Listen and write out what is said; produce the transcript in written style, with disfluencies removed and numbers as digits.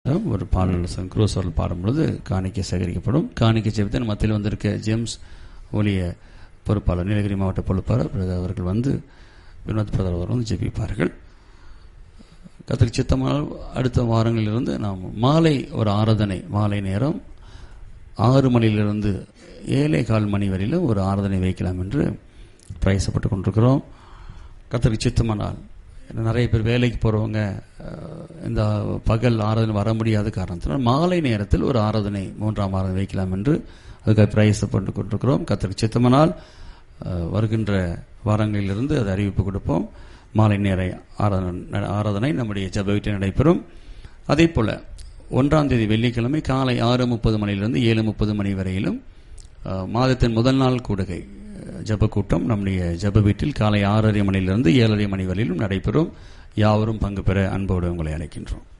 ஒரு பாடல் குரூஸ் அவர்கள் பாடும்பொழுது காணிக்கை சேகரிக்கப்படும். காணிக்கை ஜெபத்தின் மத்தியில் வந்திருக்க ஜேம்ஸ் ஊழிய பொறுப்பாளர், நீலகிரி மாவட்ட பொறுப்பாளர் அவர்கள் வந்து வினோத் பிரதர் அவர் வந்து ஜெபிப்பார்கள். கர்த்தருக்கு சித்தமானால் அடுத்த வாரங்களிலிருந்து நாம் மாலை ஒரு ஆராதனை, மாலை நேரம் 6 மணியிலிருந்து 7:15 மணி வரையிலும் ஒரு ஆராதனை வைக்கலாம் என்று பிரயாசப்பட்டு கொண்டிருக்கிறோம். கர்த்தருக்கு சித்தமானால் நிறைய பேர் வேலைக்கு போகிறவங்க இந்த பகல் ஆராதனை வர முடியாத காரணத்தினால் மாலை நேரத்தில் ஒரு ஆராதனை, 3ஆம் ஆராதனை வைக்கலாம் என்று அதுக்காக பிரயாசப்பட்டு கொண்டிருக்கிறோம். கர்த்தருக்கு சித்தமானால் வருகின்ற வாரங்களிலிருந்து அது அறிவிப்பு கொடுப்போம். மாலை நேர ஆராதனை நம்முடைய ஜெப வீட்டில் நடைபெறும். அதே போல் 1ஆம் தேதி வெள்ளிக்கிழமை காலை 6:30 மணியிலிருந்து 7:30 மணி வரையிலும் மாதத்தின் முதல் நாள் கூடுகை ஜெப கூட்டம் நம்முடைய ஜெப வீட்டில் காலை 6:30 மணியிலிருந்து 7:30 மணி வரையிலும் நடைபெறும். யாவரும் பங்கு பெற அன்போடு உங்களை அழைக்கின்றோம்.